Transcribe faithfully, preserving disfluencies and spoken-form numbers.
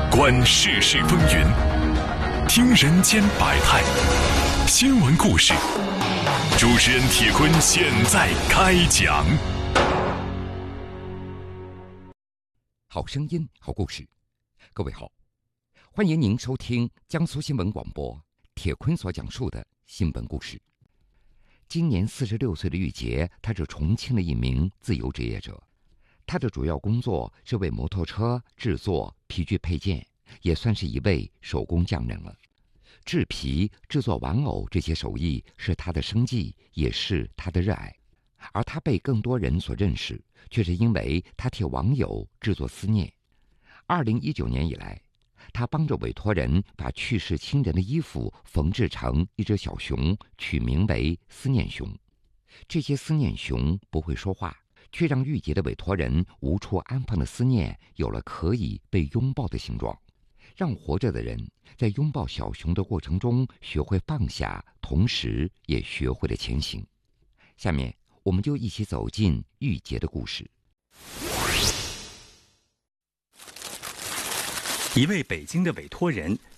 观世事风云，听人间百态，新闻故事。主持人铁坤现在开讲。 好声音，好故事。各位好，欢迎您收听江苏新闻广播铁坤所讲述的新闻故事。今年四十六岁的玉洁，她是重庆的一名自由职业者。她的主要工作是为摩托车制作皮具配件，也算是一位手工匠人了。制皮、制作玩偶这些手艺是她的生计，也是她的热爱。而她被更多人所认识，却是因为她替网友制作思念。二零一九年以来，她帮着委托人把去世亲人的衣服缝制成一只小熊，取名为思念熊。这些思念熊不会说话，却让玉洁的委托人无处安放的思念有了可以被拥抱的形状，让活着的人在拥抱小熊的过程中学会放下，同时也学会了前行。下面我们就一起走进玉洁的故事。 一位北京的委托人